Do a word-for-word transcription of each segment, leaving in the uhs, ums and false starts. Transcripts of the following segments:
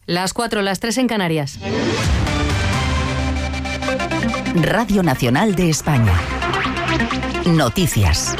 Las cuatro, las tres en Canarias. Radio Nacional de España. Noticias.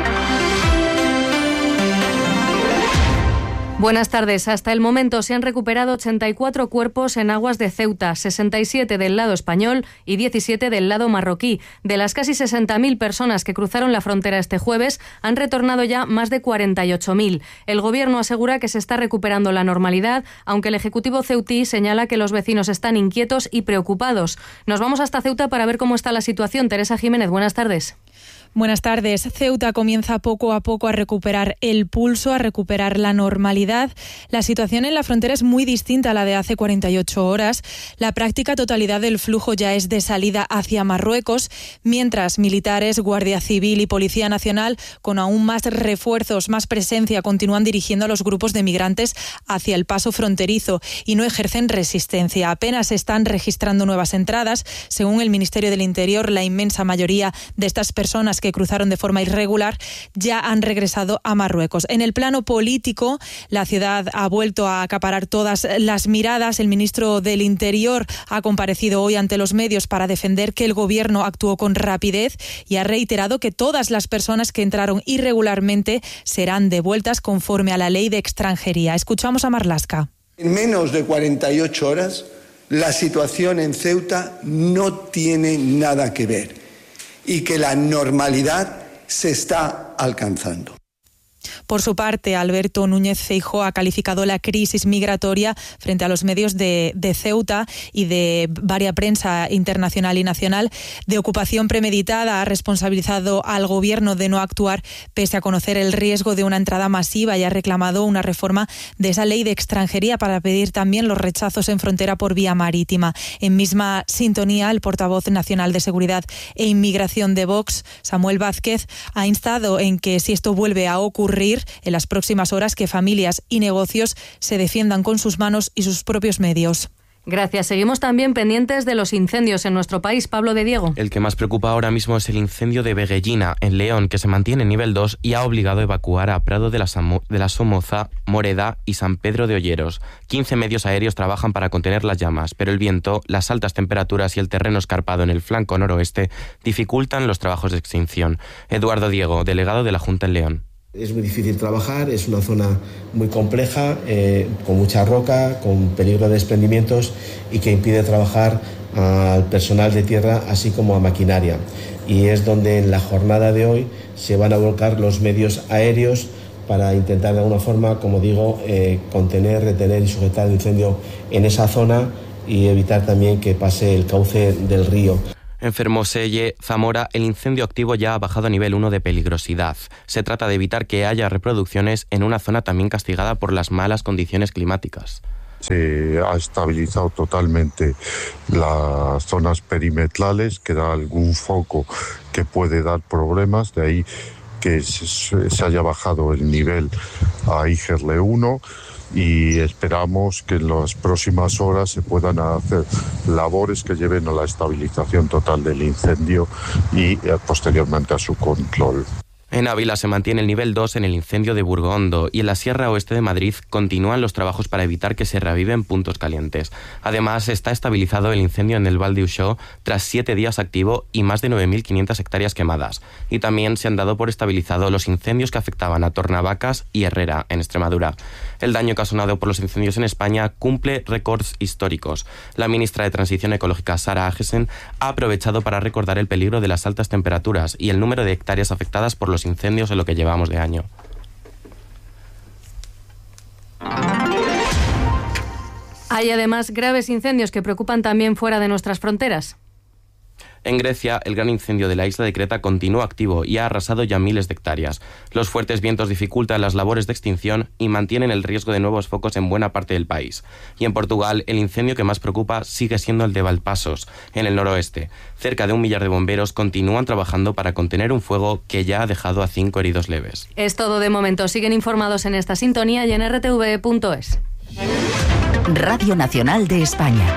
Buenas tardes. Hasta el momento se han recuperado ochenta y cuatro cuerpos en aguas de Ceuta, sesenta y siete del lado español y diecisiete del lado marroquí. De las casi sesenta mil personas que cruzaron la frontera este jueves, han retornado ya más de cuarenta y ocho mil. El Gobierno asegura que se está recuperando la normalidad, aunque el Ejecutivo ceutí señala que los vecinos están inquietos y preocupados. Nos vamos hasta Ceuta para ver cómo está la situación. Teresa Jiménez, buenas tardes. Buenas tardes. Ceuta comienza poco a poco a recuperar el pulso, a recuperar la normalidad. La situación en la frontera es muy distinta a la de hace cuarenta y ocho horas. La práctica totalidad del flujo ya es de salida hacia Marruecos, mientras militares, Guardia Civil y Policía Nacional, con aún más refuerzos, más presencia, continúan dirigiendo a los grupos de migrantes hacia el paso fronterizo y no ejercen resistencia. Apenas se están registrando nuevas entradas. Según el Ministerio del Interior, la inmensa mayoría de estas personas que cruzaron de forma irregular ya han regresado a Marruecos. En el plano político, la ciudad ha vuelto a acaparar todas las miradas. El ministro del Interior ha comparecido hoy ante los medios para defender que el Gobierno actuó con rapidez y ha reiterado que todas las personas que entraron irregularmente serán devueltas conforme a la ley de extranjería. Escuchamos a Marlaska. En menos de cuarenta y ocho horas, la situación en Ceuta no tiene nada que ver y que la normalidad se está alcanzando. Por su parte, Alberto Núñez Feijóo ha calificado la crisis migratoria frente a los medios de, de Ceuta y de varia prensa internacional y nacional de ocupación premeditada. Ha responsabilizado al Gobierno de no actuar pese a conocer el riesgo de una entrada masiva y ha reclamado una reforma de esa ley de extranjería para pedir también los rechazos en frontera por vía marítima. En misma sintonía, el portavoz nacional de Seguridad e Inmigración de Vox, Samuel Vázquez, ha instado en que si esto vuelve a ocurrir en las próximas horas, que familias y negocios se defiendan con sus manos y sus propios medios. Gracias. Seguimos también pendientes de los incendios en nuestro país. Pablo de Diego. El que más preocupa ahora mismo es el incendio de Veguellina, en León, que se mantiene en nivel dos y ha obligado a evacuar a Prado de la, Samo- de la Somoza, Moreda y San Pedro de Olleros. quince medios aéreos trabajan para contener las llamas, pero el viento, las altas temperaturas y el terreno escarpado en el flanco noroeste dificultan los trabajos de extinción. Eduardo Diego, delegado de la Junta en León. Es muy difícil trabajar, es una zona muy compleja, eh, con mucha roca, con peligro de desprendimientos y que impide trabajar al personal de tierra así como a maquinaria. Y es donde en la jornada de hoy se van a volcar los medios aéreos para intentar de alguna forma, como digo, eh, contener, retener y sujetar el incendio en esa zona y evitar también que pase el cauce del río. En Fermoselle, Zamora, el incendio activo ya ha bajado a nivel uno de peligrosidad. Se trata de evitar que haya reproducciones en una zona también castigada por las malas condiciones climáticas. Se ha estabilizado totalmente las zonas perimetrales, queda algún foco que puede dar problemas, de ahí que se, se haya bajado el nivel a I G R L uno. Y esperamos que en las próximas horas se puedan hacer labores que lleven a la estabilización total del incendio y eh, posteriormente a su control. En Ávila se mantiene el nivel dos en el incendio de Burgondo y en la Sierra Oeste de Madrid continúan los trabajos para evitar que se reaviven puntos calientes. Además, está estabilizado el incendio en el Val de Uixó tras siete días activo y más de nueve mil quinientas hectáreas quemadas. Y también se han dado por estabilizado los incendios que afectaban a Tornavacas y Herrera, en Extremadura. El daño ocasionado por los incendios en España cumple récords históricos. La ministra de Transición Ecológica, Sara Agesen, ha aprovechado para recordar el peligro de las altas temperaturas y el número de hectáreas afectadas por los incendios en lo que llevamos de año. Hay además graves incendios que preocupan también fuera de nuestras fronteras. En Grecia, el gran incendio de la isla de Creta continúa activo y ha arrasado ya miles de hectáreas. Los fuertes vientos dificultan las labores de extinción y mantienen el riesgo de nuevos focos en buena parte del país. Y en Portugal, el incendio que más preocupa sigue siendo el de Valpasos, en el noroeste. Cerca de un millar de bomberos continúan trabajando para contener un fuego que ya ha dejado a cinco heridos leves. Es todo de momento. Siguen informados en esta sintonía y en r t v punto es. Radio Nacional de España.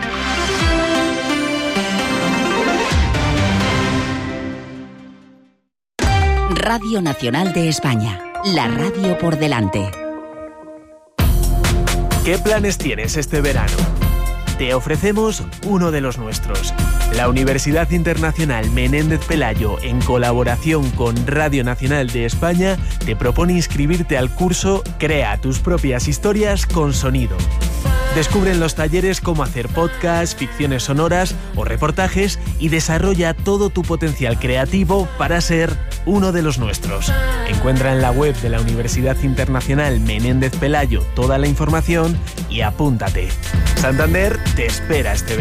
Radio Nacional de España, la radio por delante. ¿Qué planes tienes este verano? Te ofrecemos uno de los nuestros. La Universidad Internacional Menéndez Pelayo, en colaboración con Radio Nacional de España, te propone inscribirte al curso Crea tus propias historias con sonido. Descubre en los talleres cómo hacer podcasts, ficciones sonoras o reportajes y desarrolla todo tu potencial creativo para ser uno de los nuestros. Encuentra en la web de la Universidad Internacional Menéndez Pelayo toda la información y apúntate. Santander te espera este verano.